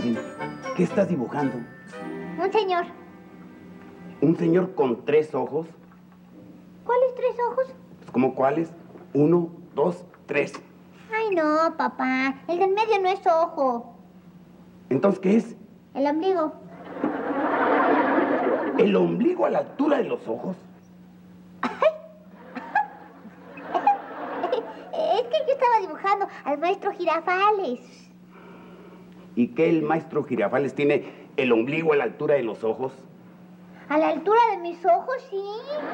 Dime, ¿qué estás dibujando? Un señor. ¿Un señor con 3 ojos? ¿Cuáles 3 ojos? Pues, ¿cómo cuáles? 1, 2, 3. Ay, no, papá. El del medio no es ojo. ¿Entonces qué es? El ombligo. ¿El ombligo a la altura de los ojos? Es que yo estaba dibujando al maestro Girafales. ¿Y qué el maestro Girafales tiene el ombligo a la altura de los ojos? ¿A la altura de mis ojos, sí?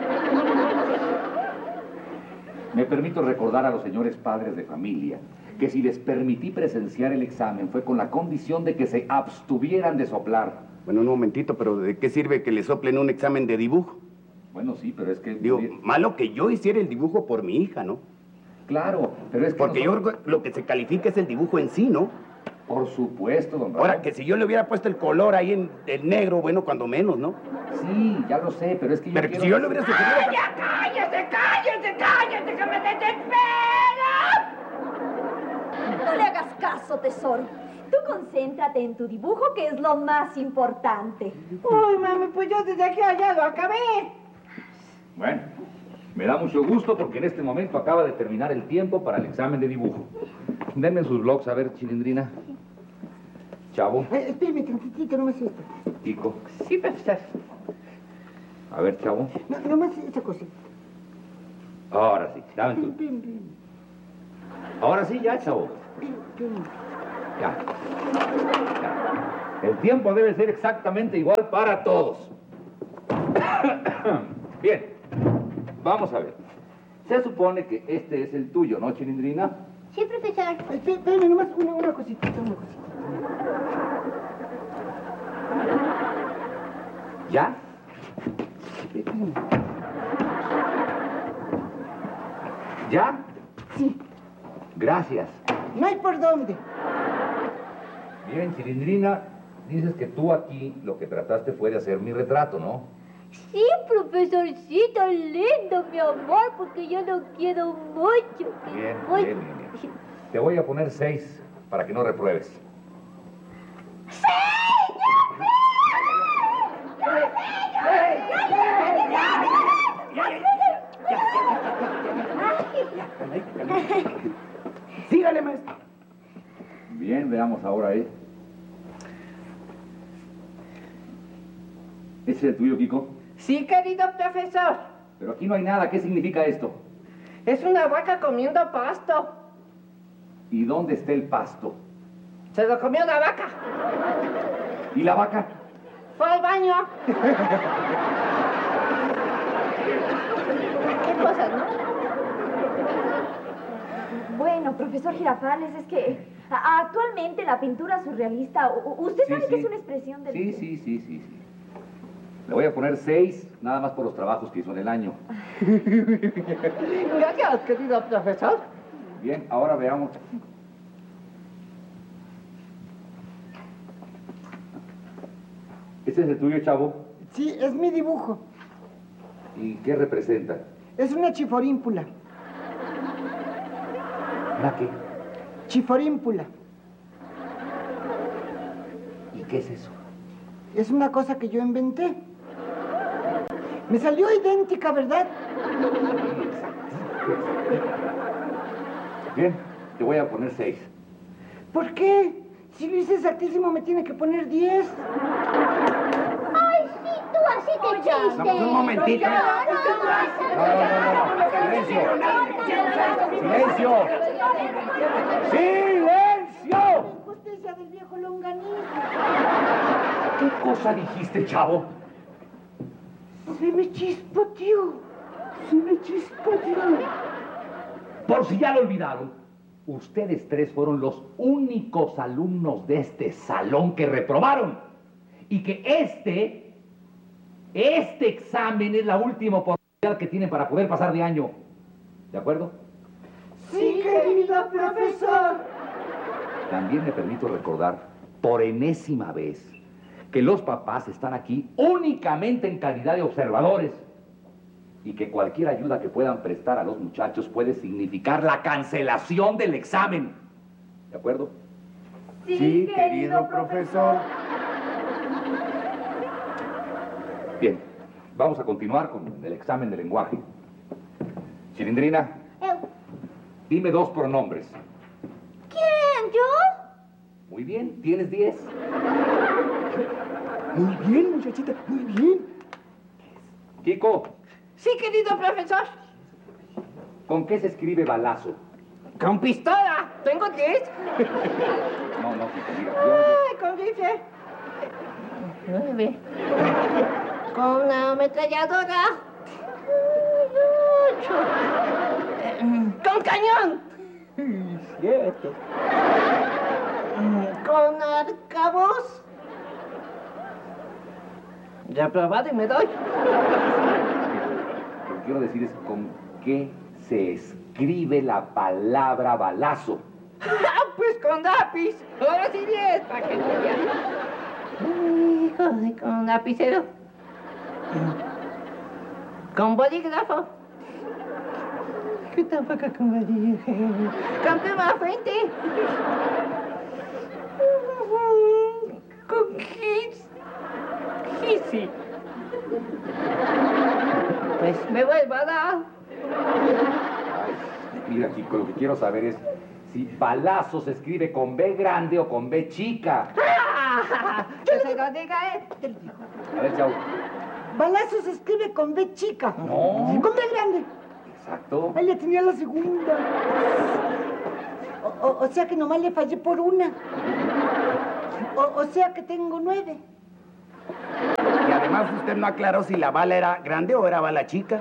Me permito recordar a los señores padres de familia que si les permití presenciar el examen fue con la condición de que se abstuvieran de soplar. Bueno, un momentito, pero ¿de qué sirve que le soplen un examen de dibujo? Bueno, sí, pero es que... Digo, malo que yo hiciera el dibujo por mi hija, ¿no? Claro, pero es que... Porque yo lo que se califica es el dibujo en sí, ¿no? Por supuesto, don Ramón. Ahora, que si yo le hubiera puesto el color ahí en el negro, bueno, cuando menos, ¿no? Sí, ya lo sé, pero es que yo Pero quiero... si yo le hubiera sugerido... ¡Ay, ya cállese, que me desespera! No le hagas caso, tesoro. Tú concéntrate en tu dibujo, que es lo más importante. Uy, mami, pues yo desde aquí allá lo acabé. Bueno, me da mucho gusto porque en este momento acaba de terminar el tiempo para el examen de dibujo. Denme sus blogs, a ver, Chilindrina. Chavo. Espérame tantitito, nomás esto. Chico. Sí, profesor. A ver, Chavo. No, nomás esta cosita. Ahora sí, dame tú. Ahora sí, ya, Chavo. Ya. El tiempo debe ser exactamente igual para todos. Bien, vamos a ver. Se supone que este es el tuyo, ¿no, Chilindrina? Sí, profesor. Espérame, nomás una cosita. ¿Ya? ¿Ya? Sí. Gracias. No hay por dónde. Bien, Chilindrina, dices que tú aquí lo que trataste fue de hacer mi retrato, ¿no? Sí, profesorcito lindo, mi amor, porque yo lo quiero mucho. Bien. Te voy a poner 6 para que no repruebes. Sígale, maestro. Bien, veamos ahora, ¿eh? ¿Ese es el tuyo, Kiko? Sí, querido profesor. Pero aquí no hay nada. ¿Qué significa esto? Es una vaca comiendo pasto. ¿Y dónde está el pasto? Se lo comió la vaca. ¿Y la vaca? Fue al baño. ¿Qué cosas, no? Bueno, profesor Girafales, es que actualmente la pintura surrealista, ¿usted sabe que es una expresión del... Sí. Le voy a poner 6, nada más por los trabajos que hizo en el año. Gracias, querido profesor. Bien, ahora veamos. ¿Este es el tuyo, Chavo? Sí, es mi dibujo. ¿Y qué representa? Es una chiforímpula. ¿La qué? Chiforímpula. ¿Y qué es eso? Es una cosa que yo inventé. Me salió idéntica, ¿verdad? Bien, te voy a poner 6. ¿Por qué? Si lo hice exactísimo, me tiene que poner 10. Ay, sí, tú así te chiste. No, un momentito. ¡Silencio! ¡Silencio! Injusticia del viejo longanizo. ¿Qué cosa dijiste, Chavo? Se me chispoteó. Se me chispoteó. Por si ya lo olvidaron, ustedes 3 fueron los únicos alumnos de este salón que reprobaron. Y que este examen es la última oportunidad que tienen para poder pasar de año. ¿De acuerdo? Sí, querido profesor. También me permito recordar, por enésima vez, que los papás están aquí únicamente en calidad de observadores y que cualquier ayuda que puedan prestar a los muchachos puede significar la cancelación del examen. ¿De acuerdo? Sí, querido profesor. Bien, vamos a continuar con el examen de lenguaje. Chilindrina, dime 2 pronombres. ¿Quién? ¿Yo? Muy bien, tienes 10. Muy bien, muchachita, muy bien. Kiko, Sí, querido profesor. ¿con qué se escribe balazo? Con pistola. Tengo 10. No, Kiko, mira, Ay, con rifle. 9. Con una ametralladora. 8. Con cañón. 7. Con arcabuz. Ya probado y me doy. Lo que quiero decir es con qué se escribe la palabra balazo. Pues con lápiz. Ahora sí 10, para que no vean. Con lapicero. Con bolígrafo. Que tampoco con bolígrafo. Con pluma fuente. Con gis. Sí. Pues me vuelvo a dar. Mira, Kiko, lo que quiero saber es si balazo se escribe con B grande o con B chica. Que se lo diga él. A ver, Chau. Balazo se escribe con B chica. No. Con B grande. Exacto. Ahí le tenía la segunda. O sea que nomás le fallé por una. O sea que tengo 9. Y además usted no aclaró si la bala era grande o era bala chica.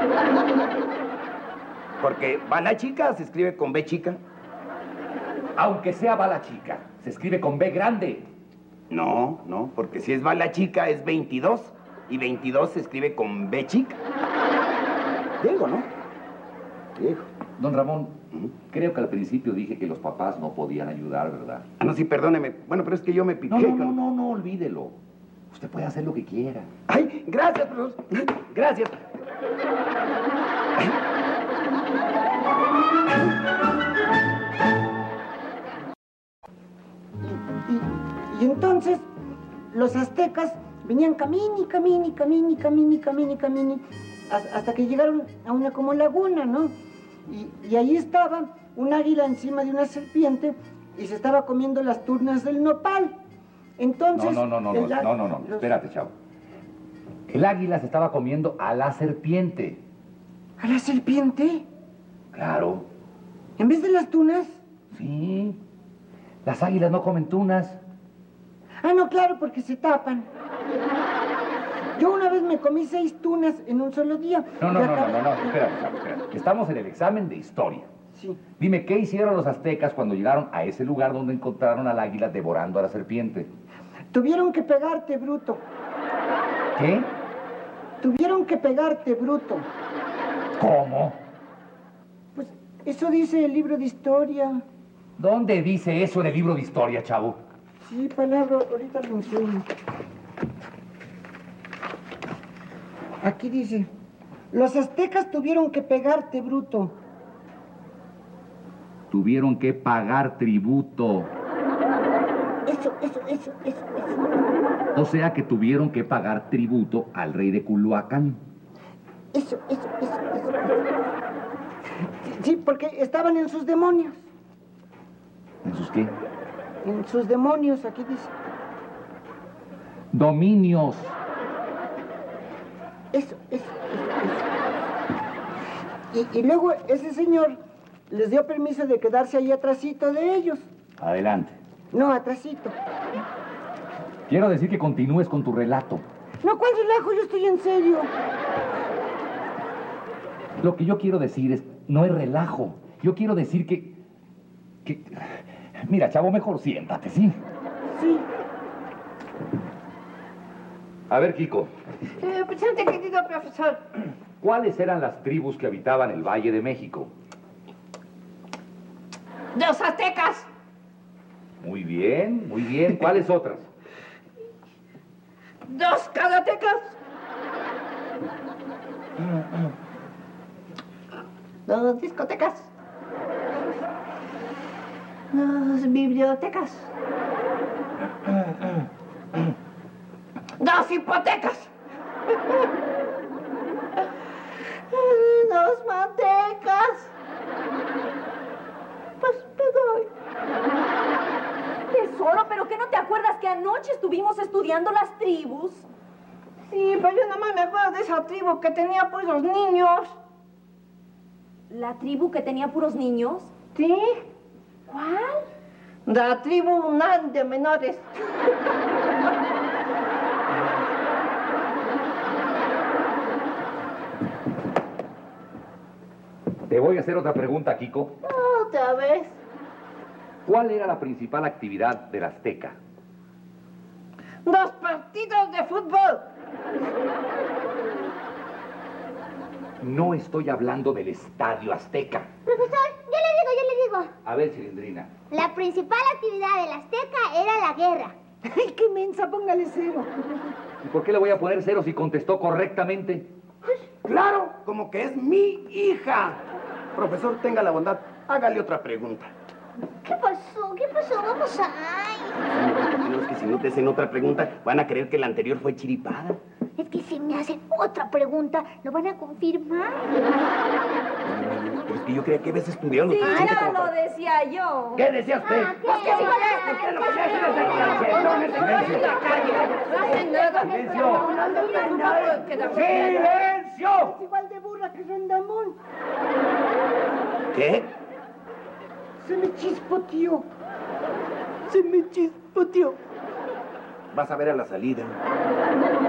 Porque bala chica se escribe con B chica. Aunque sea bala chica, se escribe con B grande. No, porque si es bala chica es 22 y 22 se escribe con B chica. Digo, ¿no? Digo. Don Ramón, creo que al principio dije que los papás no podían ayudar, ¿verdad? Ah, no, sí, perdóneme. Bueno, pero es que yo me piqué. No, olvídelo. Usted puede hacer lo que quiera. Ay, gracias, profesor. Gracias. Y entonces los aztecas venían camini, hasta que llegaron a una como laguna, ¿no? Y ahí estaba un águila encima de una serpiente y se estaba comiendo las turnas del nopal. Entonces... No, espérate, chavo. El águila se estaba comiendo a la serpiente. ¿A la serpiente? Claro. ¿En vez de las tunas? Sí. Las águilas no comen tunas. Ah, no, claro, porque se tapan. Yo una vez me comí 6 tunas en un solo día. No, espérate, chavo, espérate. Estamos en el examen de historia. Sí. Dime, ¿qué hicieron los aztecas cuando llegaron a ese lugar donde encontraron al águila devorando a la serpiente? Tuvieron que pegarte, bruto. ¿Qué? Tuvieron que pegarte, bruto. ¿Cómo? Pues eso dice el libro de historia. ¿Dónde dice eso en el libro de historia, chavo? Sí, palabra, ahorita lo enseño. Aquí dice, los aztecas tuvieron que pegarte, bruto. Tuvieron que pagar tributo. Eso. O sea que tuvieron que pagar tributo al rey de Culhuacán. Eso. Sí, porque estaban en sus demonios. ¿En sus qué? En sus demonios, aquí dice. Dominios. Eso. Y luego ese señor les dio permiso de quedarse ahí atrasito de ellos. Adelante. No, atrasito. Quiero decir que continúes con tu relato. No, ¿cuál relajo? Yo estoy en serio. Lo que yo quiero decir es, no es relajo. Yo quiero decir que... Mira, chavo, mejor siéntate, ¿sí? Sí. A ver, Kiko, Presente, querido profesor. ¿cuáles eran las tribus que habitaban el Valle de México? Los aztecas. Muy bien. ¿Cuáles otras? Los karatecas. Los discotecas. Las bibliotecas. Las hipotecas. Las mantecas. Pues te doy. Tesoro, ¿pero qué no te acuerdas que anoche estuvimos estudiando las tribus? Sí, pero yo nomás me acuerdo de esa tribu que tenía pues los niños. ¿La tribu que tenía puros niños? ¿Sí? ¿Cuál? La tribu Unán de menores. Te voy a hacer otra pregunta, Kiko. Otra vez. ¿Cuál era la principal actividad del Azteca? Los partidos de fútbol. No estoy hablando del Estadio Azteca. Profesor, yo le digo. A ver, Cilindrina. La principal actividad del Azteca era la guerra. ¡Ay, qué mensa! Póngale 0. ¿Y por qué le voy a poner 0 si contestó correctamente? Claro, como que es mi hija. Profesor, tenga la bondad, hágale otra pregunta. ¿Qué pasó? ¿Qué pasó? Vamos a... Ay. Es que si no te hacen otra pregunta, van a creer que la anterior fue chiripada. Es que si me hacen otra pregunta, lo van a confirmar. Pero es que yo creía que habías estudiado lo Sí, suficiente ya como lo para- decía yo. ¿Qué decía usted? Pues que sí, ¡Silencio! Es igual de burra que Rondamón. ¿Qué? Se me chispoteó. Vas a ver a la salida.